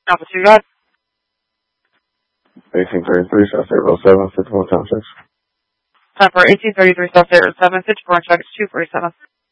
Alpha 2, God. 1833, South State 07, 51 times 6. Time for 1833, South State 07, 54 and check 247.